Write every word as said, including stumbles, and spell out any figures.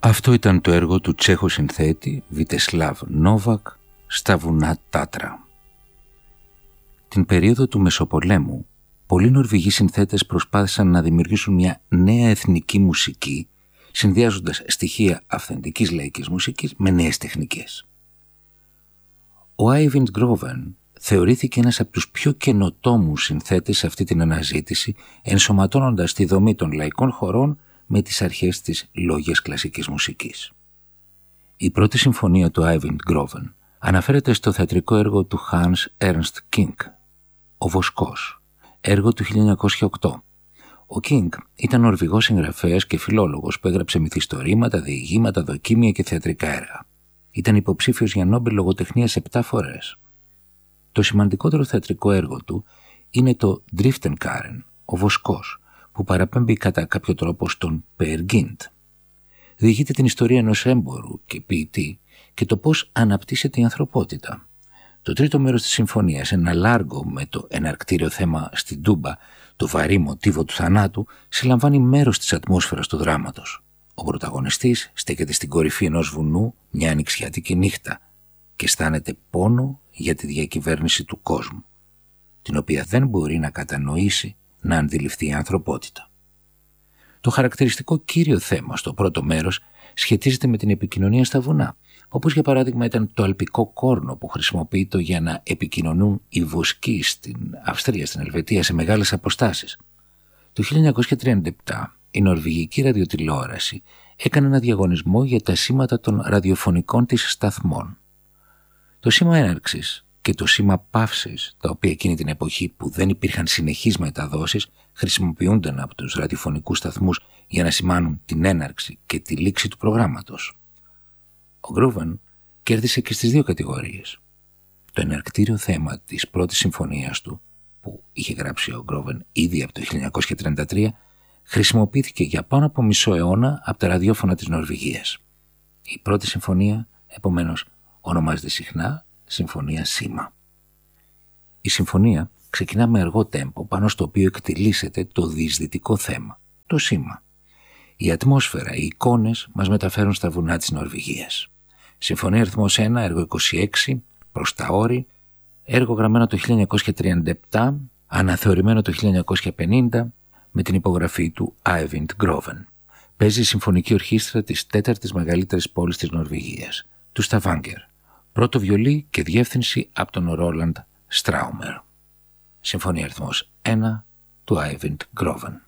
Αυτό ήταν το έργο του Τσέχου συνθέτη Βιτεσλάβ Νόβακ στα βουνά Τάτρα. Την περίοδο του Μεσοπολέμου, πολλοί Νορβηγοί συνθέτες προσπάθησαν να δημιουργήσουν μια νέα εθνική μουσική, συνδυάζοντας στοιχεία αυθεντικής λαϊκής μουσικής με νέες τεχνικές. Ο Άιβιντ Γκρόβεν θεωρήθηκε ένας από τους πιο καινοτόμους συνθέτες σε αυτή την αναζήτηση, ενσωματώνοντας τη δομή των λαϊκών χορών με τις αρχές της λόγιας κλασικής μουσικής. Η πρώτη συμφωνία του Άιβιντ Γκρόβεν αναφέρεται στο θεατρικό έργο του Hans Ernst King, «Ο Βοσκός», έργο του χίλια εννιακόσια οκτώ. Ο King ήταν Νορβηγός συγγραφέας και φιλόλογος που έγραψε μυθιστορήματα, διηγήματα, δοκίμια και θεατρικά έργα. Ήταν υποψήφιος για Νόμπελ λογοτεχνίας επτά φορές. Το σημαντικότερο θεατρικό έργο του είναι το Driftenkaren, «Ο Βοσκός», που παραπέμπει κατά κάποιο τρόπο στον Peer Gynt. Διηγείται την ιστορία ενός έμπορου και ποιητή και το πώς αναπτύσσεται η ανθρωπότητα. Το τρίτο μέρος της συμφωνίας, ένα λάργο με το εναρκτήριο θέμα στην τούμπα, το βαρύ μοτίβο του θανάτου, συλλαμβάνει μέρος της ατμόσφαιρας του δράματος. Ο πρωταγωνιστής στέκεται στην κορυφή ενός βουνού μια ανοιξιάτικη νύχτα και αισθάνεται πόνο για τη διακυβέρνηση του κόσμου, την οποία δεν μπορεί να κατανοήσει, να αντιληφθεί η ανθρωπότητα. Το χαρακτηριστικό κύριο θέμα στο πρώτο μέρος σχετίζεται με την επικοινωνία στα βουνά, όπως για παράδειγμα ήταν το αλπικό κόρνο που χρησιμοποιείται για να επικοινωνούν οι βοσκοί στην Αυστρία, στην Ελβετία, σε μεγάλες αποστάσεις. Το χίλια εννιακόσια τριάντα επτά η νορβηγική ραδιοτηλεόραση έκανε ένα διαγωνισμό για τα σήματα των ραδιοφωνικών της σταθμών. Το σήμα έναρξης και το σήμα παύσης, τα οποία εκείνη την εποχή που δεν υπήρχαν συνεχείς μεταδόσεις, χρησιμοποιούνταν από τους ραδιοφωνικούς σταθμούς για να σημάνουν την έναρξη και τη λήξη του προγράμματος. Ο Γκρόβεν κέρδισε και στις δύο κατηγορίες. Το εναρκτήριο θέμα της πρώτης συμφωνίας του, που είχε γράψει ο Γκρόβεν ήδη από το χίλια εννιακόσια τριάντα τρία, χρησιμοποιήθηκε για πάνω από μισό αιώνα από τα ραδιόφωνα της Νορβηγίας. Η πρώτη συμφωνία, επομένως, ονομάζεται συχνά Συμφωνία Σήμα. Η συμφωνία ξεκινά με αργό τέμπο πάνω στο οποίο εκτιλήσεται το διεισδυτικό θέμα, το σήμα. Η ατμόσφαιρα, οι εικόνες μας μεταφέρουν στα βουνά της Νορβηγίας. Συμφωνία αριθμός ένα, έργο είκοσι έξι, προς τα όρη, έργο γραμμένο το χίλια εννιακόσια τριάντα επτά, αναθεωρημένο το χίλια εννιακόσια πενήντα, με την υπογραφή του Άιβιντ Γκρόβεν. Παίζει η συμφωνική ορχήστρα της τέταρτης μεγαλύτερης πόλης της Νορβηγίας, του Σταβάνγκερ. Πρώτο βιολί και διεύθυνση από τον Ρόλαντ Στράουμερ. Συμφωνία αριθμός ένα του Άιβιντ Γκρόβεν.